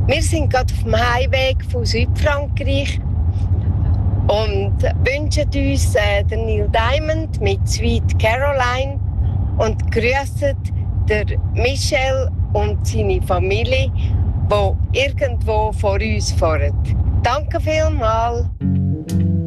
Wir sind gerade auf dem Heimweg von Südfrankreich und wünschen uns den Neil Diamond mit Sweet Caroline und grüßen der Michel und seine Familie, die irgendwo vor uns fahren. Danke vielmals.